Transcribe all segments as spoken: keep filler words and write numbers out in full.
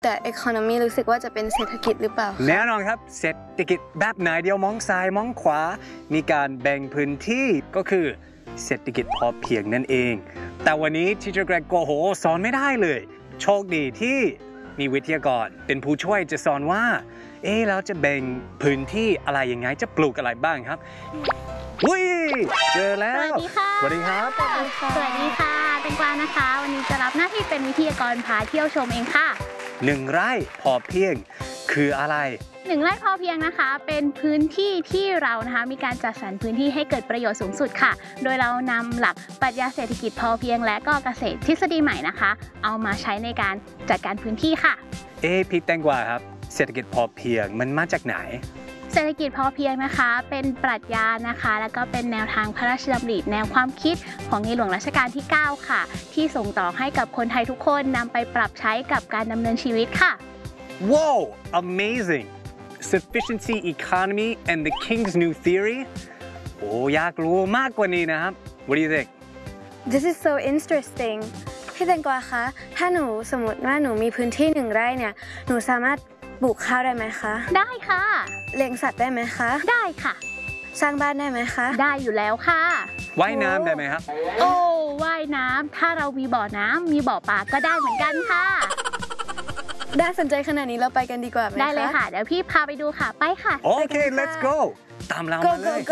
แต่ economy รู้สึกว่าจะเป็นเศรษฐกิจหรือเปล่าแน่นอนครับเศรษฐกิจแบบไหนเดียวมองซ้ายมองขวามีการแบ่งพื้นที่ก็คือเศรษฐกิจพอเพียงนั่นเองแต่วันนี้ทีเจอร์แกรกโกโหสอนไม่ได้เลยโชคดีที่มีวิทยากรเป็นผู้ช่วยจะสอนว่าเอ๊ะเราจะแบ่งพื้นที่อะไรยังไงจะปลูกอะไรบ้างครับอุ้ยเจอแล้วสวัสดีค่ะสวัสดีครับสวัสดีค่ะแตงกวานะคะวันนี้จะรับหน้าที่เป็นวิทยากรพาเที่ยวชมเองค่ะหนึ่งไร่พอเพียงคืออะไรหนึ่งไร่พอเพียงนะคะเป็นพื้นที่ที่เรานะคะมีการจัดสรรพื้นที่ให้เกิดประโยชน์สูงสุดค่ะโดยเรานำหลักปรัชญาเศรษฐกิจพอเพียงและก็เกษตรทฤษฎีใหม่นะคะเอามาใช้ในการจัดการพื้นที่ค่ะเอ๊ะพี่แตงกวาครับเศรษฐกิจพอเพียงมันมาจากไหนเศรษฐกิจพอเพียงนะคะเป็นปรัชญานะคะแล้วก็เป็นแนวทางพระราชดำริแนวความคิดของในหลวงรัชกาลที่เก้าค่ะที่ส่งต่อให้กับคนไทยทุกคนนำไปปรับใช้กับการดำเนินชีวิตค่ะ Wow amazing sufficiency economy and the King's New Theory โอ้อยากรู้มากกว่านี้นะครับ What do you think This is so interesting พี่แตงกวาคะถ้าหนูสมมติว่าหนูมีพื้นที่หนึ่งไร่เนี่ยหนูสามารถปลูกข้าวได้ไหมคะได้ค่ะเลี้ยงสัตว์ได้ไหมคะได้ค่ะสร้างบ้านได้ไหมคะได้อยู่แล้วค่ะว่ายน้ำได้ไหมครับโอ้ว่ายน้ำถ้าเรามีบ่อน้ำมีบ่อปลาก็ได้เหมือนกันค่ะน่าสนใจขนาดนี้เราไปกันดีกว่าไหมคะได้เลยค่ะเดี๋ยวพี่พาไปดูค่ะไปค่ะโอเค let's go ตามเรามาเลย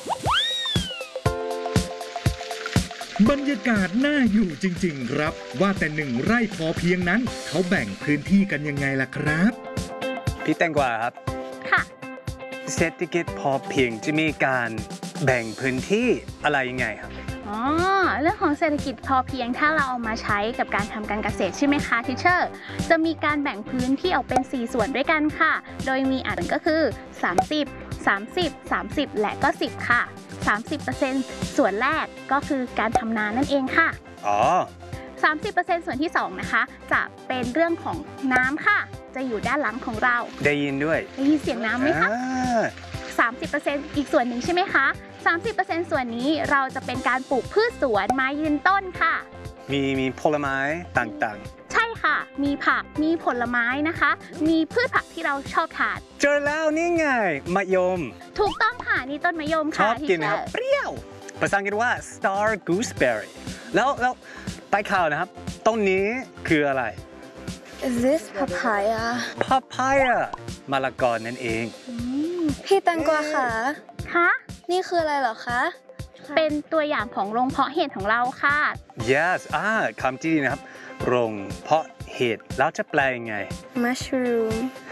บรรยากาศน่าอยู่จริงๆครับว่าแต่หนึ่งไร่พอเพียงนั้นเขาแบ่งพื้นที่กันยังไงล่ะครับพี่แตงกวาครับค่ะเศรษฐกิจพอเพียงจะมีการแบ่งพื้นที่อะไรยังไงครับอ๋อเรื่องของเศรษฐกิจพอเพียงถ้าเราเอามาใช้กับการทำการเกษตรใช่ไหมคะทิเชอร์จะมีการแบ่งพื้นที่ออกเป็นสี่ส่วนด้วยกันค่ะโดยมีอันก็คือสามสิบ สามสิบ สามสิบและก็สิบค่ะ สามสิบเปอร์เซ็นต์ ส่วนแรกก็คือการทำนานั่นเองค่ะอ๋อสามสิบเปอร์เซ็นต์ ส่วนที่สองนะคะจะเป็นเรื่องของน้ำค่ะจะอยู่ด้านหลังของเราได้ยินด้วยได้ยินเสียงน้ำไหมคะสามสิบเปอร์เซ็นต์ อีกส่วนหนึ่งใช่ไหมคะสามสิบเปอร์เซ็นต์ ส่วนนี้เราจะเป็นการปลูกพืชสวนไม้ยืนต้นค่ะมีมีผลไม้ต่างๆใช่ค่ะมีผักมีผลไม้นะคะมีพืชผักที่เราชอบทานเจอแล้วนี่ไงมะยมถูกต้องค่ะนี่ต้นมะยมค่ะชอบกินครับเปรี้ยวภาษาอังกฤษว่า star gooseberry แล้วแล้วไปข่าวนะครับต้นนี้คืออะไร Is this papaya papaya มะละกอนั่นเองพี่แตงกวาค่ะคะนี่คืออะไรเหรอคะเป็นตัวอย่างของโรงเพาะเห็ดของเราค่ะ yes อ่าคำที่ดีนะครับโรงเพาะเห็ดแล้วจะแปลยังไง mushroom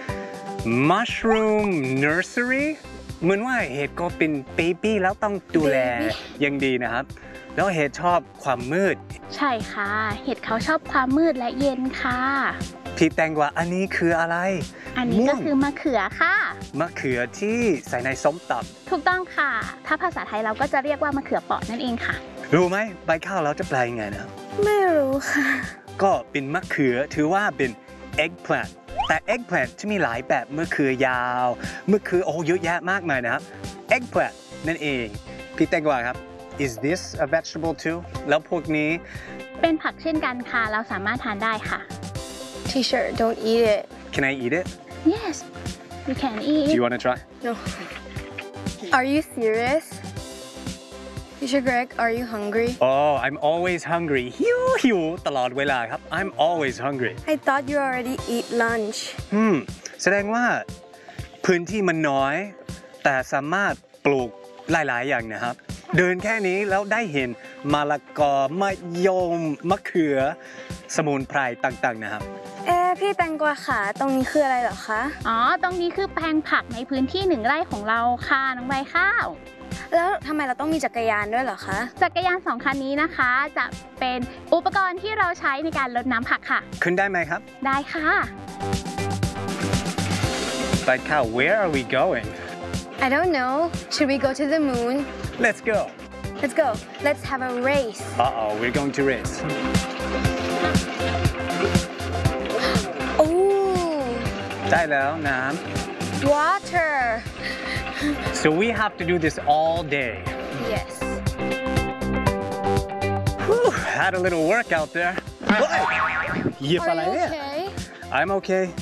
mushroom nursery เหมือนว่าเห็ดก็เป็นเบบี้แล้วต้องดูแลยังดีนะครับแล้วเห็ดชอบความมืดใช่ค่ะเห็ดเขาชอบความมืดและเย็นค่ะพี่แตงกวาอันนี้คืออะไรอันนี้ก็คือมะเขือค่ะมะเขือที่ใส่ในส้มตำถูกต้องค่ะถ้าภาษาไทยเราก็จะเรียกว่ามะเขือเปราะนั่นเองค่ะรู้ไหมใบข้าวเราจะแปลยังไงนะไม่รู้ค่ะก็เป็นมะเขือถือว่าเป็น eggplant แต่ eggplant จะมีหลายแบบมะเขือยาวมะเขือโอ้เยอะแยะมากมายนะครับ eggplant นั่นเองพี่แตงกวาครับ is this a vegetable too แล้วพวกนี้เป็นผักเช่นกันค่ะเราสามารถทานได้ค่ะ Teacher don't eat it Can I eat it Yes you can eat Do you want to try No Are you serious Teacher Greg are you hungry Oh I'm always hungry หิวหิวตลอดเวลาครับ I'm always hungry I thought you already eat lunch อืมแสดงว่าพื้นที่มันน้อยแต่สามารถปลูกหลายๆอย่างนะครับเดินแค่นี้แล้วได้เห็นมะละกอมะยมมะเขือสมุนไพรต่างๆนะครับเอ๊พี่แตงกวาขาตรงนี้คืออะไรเหรอคะอ๋อตรงนี้คือแปลงผักในพื้นที่หนึ่งไร่ของเราค่ะน้องใบข้าวแล้วทำไมเราต้องมีจักรยานด้วยเหรอคะจักรยานสองคันนี้นะคะจะเป็นอุปกรณ์ที่เราใช้ในการรดน้ำผักค่ะขึ้นได้ไหมครับได้ค่ะใบข้าว Where are we going I don't know Should we go to the moon Let's go Let's go Let's have a race Uh-oh we're going to race Oh ได้แล้วน้ำ Water So we have to do this all day Yes Whew, had a little workout there เหยียบอะไรเนี่ย I'm okay